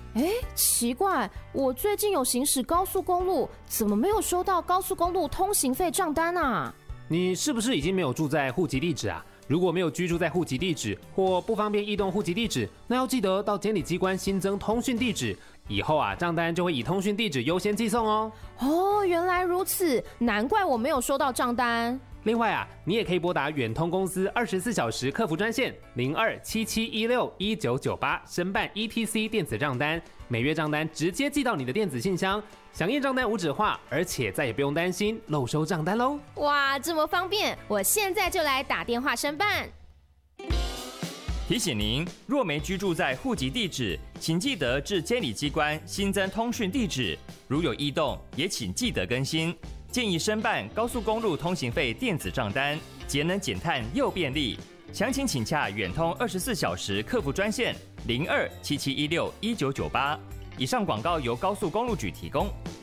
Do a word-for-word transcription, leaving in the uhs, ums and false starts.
哎，奇怪，我最近有行驶高速公路，怎么没有收到高速公路通行费账单啊？ 你是不是已经没有住在户籍地址啊？如果没有居住在户籍地址或不方便异动户籍地址，那要记得到监理机关新增通讯地址，以后啊账单就会以通讯地址优先寄送哦。 哦，原来如此，难怪我没有收到账单。 另外啊，你也可以拨打远通公司二十四小时客服专线零二七七一六一九九八申办 E T C 电子账单，每月账单直接寄到你的电子信箱，响应账单无纸化，而且再也不用担心漏收账单喽。 哇，这么方便，我现在就来打电话申办。 提醒您，若没居住在户籍地址，请记得至监理机关新增通讯地址，如有异动，也请记得更新。建议申办高速公路通行费电子账单，节能减碳又便利。详情请洽远通二十四小时客服专线零二七七一六一九九八。以上广告由高速公路局提供。